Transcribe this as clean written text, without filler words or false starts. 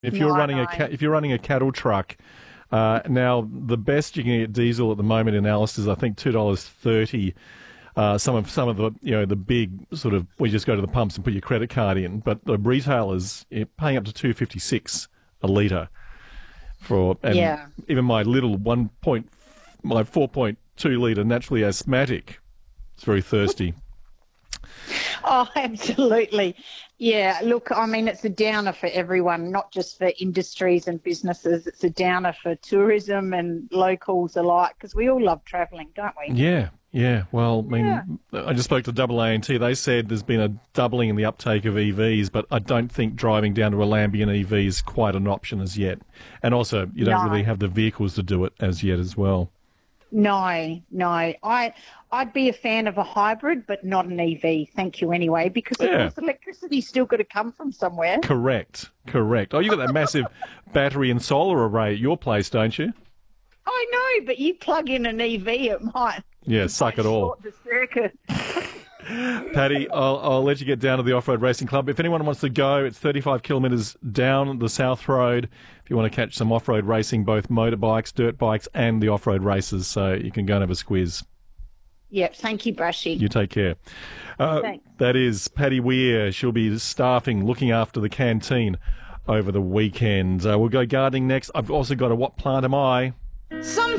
If No, you're I running know. if you're running a cattle truck, now the best you can get diesel at the moment in Alice is I think $2.30. Some of the the big sort of we just go to the pumps and put your credit card in, but the retailers paying up to $2.56 a litre for, and Yeah. even my little my 4.2 litre naturally asthmatic, it's very thirsty. Oh, absolutely. Yeah, look, I mean, it's a downer for everyone, not just for industries and businesses. It's a downer for tourism and locals alike, because we all love travelling, don't we? Yeah, yeah. Well, I Yeah. mean, I just spoke to AANT. They said there's been a doubling in the uptake of EVs, but I don't think driving down to a Lambian EV is quite an option as yet. And also, you don't really No, have the vehicles to do it as yet as well. no. I'd be a fan of a hybrid, but not an EV. Thank you anyway, because of Yeah, course electricity's still got to come from somewhere. correct. Oh, you got that massive battery and solar array at your place, don't you? I know, but you plug in an EV, Yeah, it suck might it all. short the circuit. Patty, I'll let you get down to the Off-Road Racing Club. If anyone wants to go, it's 35 kilometres down the South Road. If you want to catch some off-road racing, both motorbikes, dirt bikes and the off-road races, so you can go and have a squiz. Yep, thank you, Brushy. You take care. Thanks. That is Patty Weir. She'll be staffing, looking after the canteen over the weekend. We'll go gardening next. I've also got a What Plant Am I? Sometimes